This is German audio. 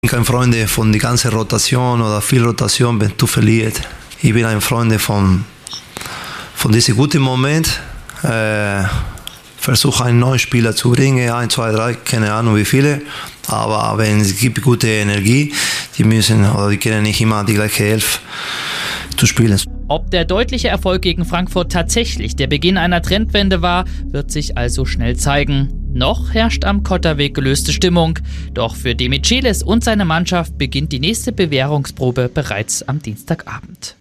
Kein Freund von der ganzen Rotation oder viel Rotation, wenn du verlierst. Ich bin ein Freund von diesem guten Moment. Versuche einen neuen Spieler zu bringen, 1, 2, 3, keine Ahnung wie viele. Aber wenn es gibt gute Energie, die können nicht immer die gleiche Elf zu spielen. Ob der deutliche Erfolg gegen Frankfurt tatsächlich der Beginn einer Trendwende war, wird sich also schnell zeigen. Noch herrscht am Kotterweg gelöste Stimmung. Doch für Demichelis und seine Mannschaft beginnt die nächste Bewährungsprobe bereits am Dienstagabend.